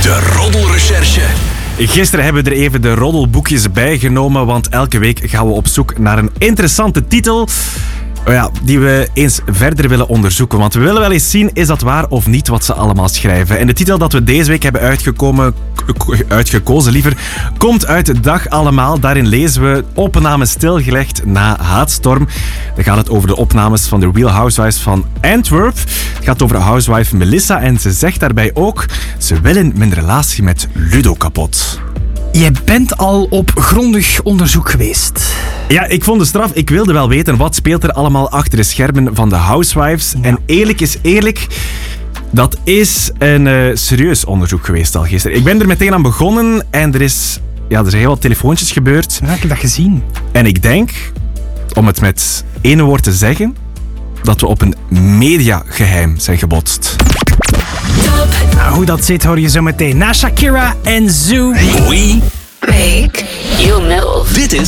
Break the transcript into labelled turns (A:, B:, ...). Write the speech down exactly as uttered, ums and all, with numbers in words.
A: De roddelrecherche.
B: Gisteren hebben we er even de roddelboekjes bijgenomen, want elke week gaan we op zoek naar een interessante titel ja, die we eens verder willen onderzoeken. Want we willen wel eens zien, is dat waar of niet wat ze allemaal schrijven. En de titel dat we deze week hebben uitgekomen, uitgekozen liever, komt uit Dag Allemaal. Daarin lezen we opnames stilgelegd na haatstorm. Dan gaat het over de opnames van de Real Housewives van Antwerp. Het gaat over housewife Melissa en ze zegt daarbij ook, ze willen mijn relatie met Ludo kapot.
C: Je bent al op grondig onderzoek geweest.
B: Ja, ik vond de straf. Ik wilde wel weten wat speelt er allemaal achter de schermen van de Housewives. Ja. En eerlijk is eerlijk, dat is een uh, serieus onderzoek geweest al gisteren. Ik ben er meteen aan begonnen en er, is, ja, er zijn heel wat telefoontjes gebeurd.
C: Ja, ik heb dat gezien.
B: En ik denk, om het met één woord te zeggen, dat we op een mediageheim zijn gebotst.
C: Nou, hoe dat zit hoor je zo meteen na Shakira en Zoo.
A: We
D: Make you move.
A: Dit is